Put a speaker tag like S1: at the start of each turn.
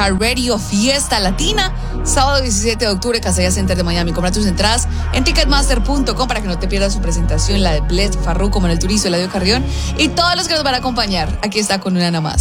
S1: iHeartRadio Fiesta Latina, sábado 17 de octubre, Casella Center de Miami. Compra tus entradas en ticketmaster.com para que no te pierdas su presentación, la de Bled, Farruko, Manuel Turizo, Eladio Carrión y todos los que nos van a acompañar. Aquí está con una nada más.